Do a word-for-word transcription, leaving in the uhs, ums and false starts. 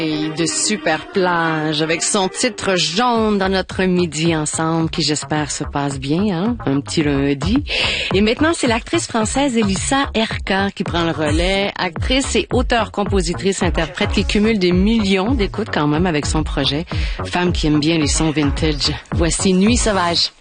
De super plage avec son titre jaune dans notre midi ensemble qui j'espère se passe bien, hein? Un petit lundi. Et maintenant, c'est l'actrice française Elissa Erka qui prend le relais. Actrice et auteure, compositrice, interprète qui cumule des millions d'écoutes quand même avec son projet. Femme qui aime bien les sons vintage. Voici Nuit sauvage.